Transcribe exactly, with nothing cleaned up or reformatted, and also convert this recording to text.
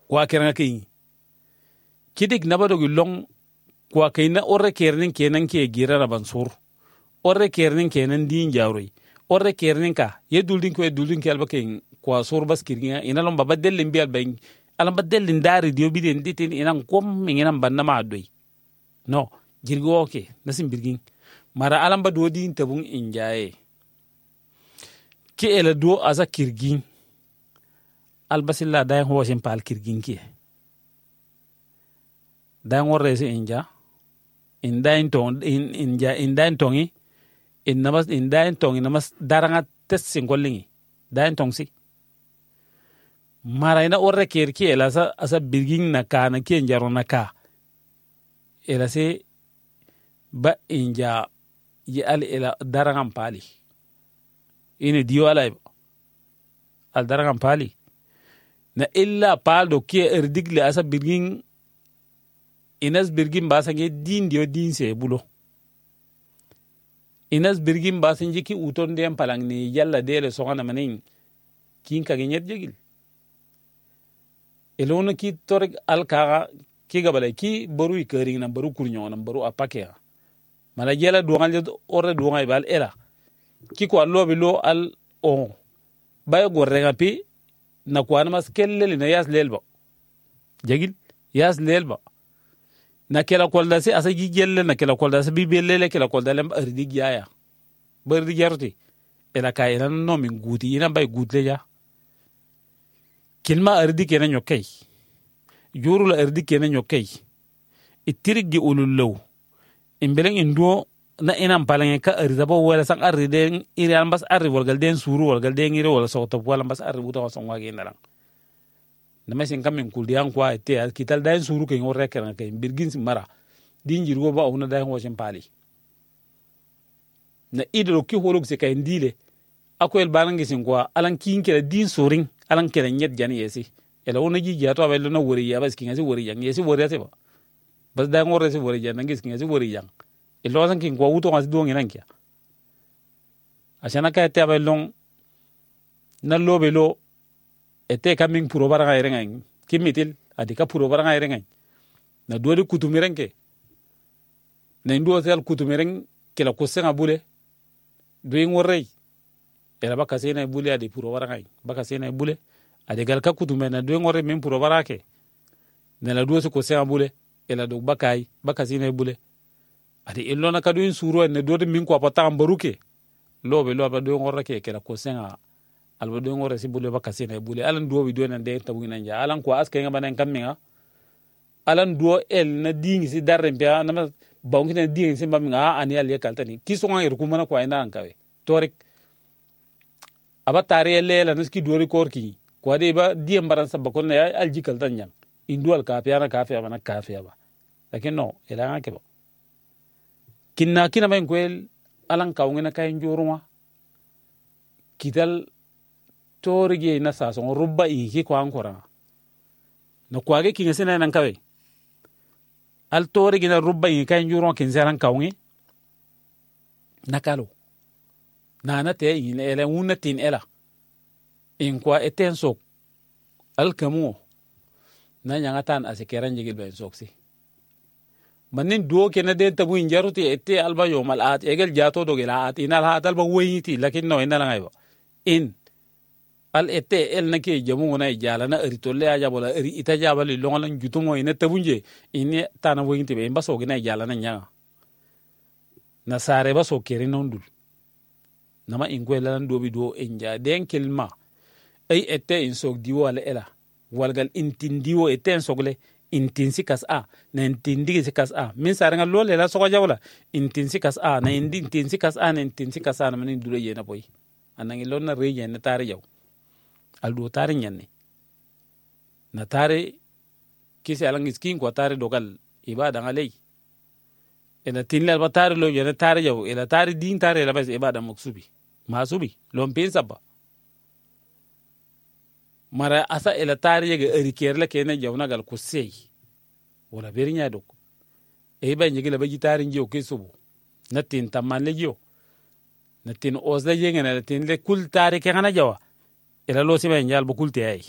kwa keranga kai kidik na bado gulong kwa kai na orre kernin kenan ke gira ban sur orre kernin kenan din jawri orre kernin ka ye duldin ko ye duldin ke alba kai kwa sur bas kirga ina lon baba dellin bi alba alam badellin dari dio bi den ditin ina kom ngina banna ma doy no jirgo ke nasim birgin mara alam ba do din tabun injaye ke ela do aza kirgin albasilla day ho sen pal kirgin ki day ngorre se inja in dain ton in inja in dain tongi in namas in dain tongi namas daranga tes singollingi dain tongsi mara ina orre ker ki ela sa asa birgin na ka na ki njaro na ka ela se ba inja yi al ila darangam pali ine diyo alay al darangam pali na illa paldo ki erdigle asa birgin inas birgin basange din diyo din se bulo inas birgin basange ki uton dem palang ni yalla dele sogana manin kin ka genyet jegil elona ki torek al kaga ki gabale ki boru ikering na boru kurnyo na boru apake mala jela duangal orre duangal bal era ki ko allo bi lo al o bay gorre ngapi na ko anama skelle na yas lelba jegil yas lelba na kela kolda se asa gigelle na kela kolda se bibelele kela kolda lem ardi giaya bardi jarti ela kayena no min guti ina bay gutle ja kilma ardi kenan yokay jurul ardi kenan yokay itirigi ulullow imbeleng indo na inam palange ka arizabo wala sang ariden iri ambas arri walgal den suru walgal den iri wala sokto wala ambas arri buta wasongwa ge nalang na mesin kamin kuldian kwa ete kital den suru ke ngorre kan ke birgin mara din jirgo ba ona den washin pali na idro ki holog se kay ndile akoel banangi sin kwa alan kin ke din suring alan ke nyet jani yesi ela ona ji jato abel na wori ya bas kin asi wori yang yesi wori ate ba bas da ngorre se wori jan ngis kin asi wori yang ilo san kin kwa uto ngas duong inan kya asana ka ete abel long na lobe lo ete coming puro baranga irenga kimitil adika puro baranga irenga na duodi kutumirenke na ndo sel kutumireng kila kosenga bule do ngorrey era baka sene bule adi puro baranga baka sene bule ade gal ka kutume na do ngorre men puro barake na la do ko senga bule ela do bakay baka sene bule ade illo na kadu suro ne do de min ko pata mbaruke lobe lobe do ngorre ke kila kosenga alba do ngorre si bule baka sene bule alan do wi do na de tabu na ja alan ko aske nga banen kamminga alan do el na dingi si darre bia na bangi na dingi si maminga ani ali kaltani kisonga ir kumana ko ina ankawe torik aba tare lela nuski dori korki ko de ba diem baran sabba ko na alji kaltan yang indual ka piana ka fe bana ka fe ba lakin no ela ngake ba kinna kina ben kwel alan ka ngena kay njuruma kital torige na sa so rubba in ki ko ankora na kwage kinga sina nan kawe al torige na rubba in kay njuruma kin zaran kawngi nakalo nana te in ele wuna tin ela in kwa eten sok al kamu na nyanga tan asikeran jigil ben soksi manin duo kena de tabu injaruti ete alba yom al at egel jato do gela at inal hat alba weyiti lakin no inal ngayba in al ete el nake jamu na jala na ritolle aja bola ri ita jabali longalan jutumo ina tabunje in tan weyiti be mbaso gina jala na nyanga na sare baso kere nondul nama ingwela ndo bi do enja den kelma ay ete in sok diwo ala ela walgal intindiwo ete en sogle intinsi kas a na intindi kas a min saranga lole la soko jawla intinsi kas a na indi intinsi kas a na intinsi kas a na min dule yena boy anangi lonna reje na tare jaw aldo tare nyanne na tare kisi alangi skin ko tare dogal ibada ngalay ena tinla ba tare lo yena tare jaw ela tare din tare la bas ibada maksubi masubi lompen sabba mara asa ela tare yega erikerla kene jawna gal ko sey wala berinya dok e ba nyigila ba gitari njiyo kesubu na tin tamanle jiyo na tin ozla yenga na tin le kul tare ke kana jawa ela lo siba njal bu kulte ay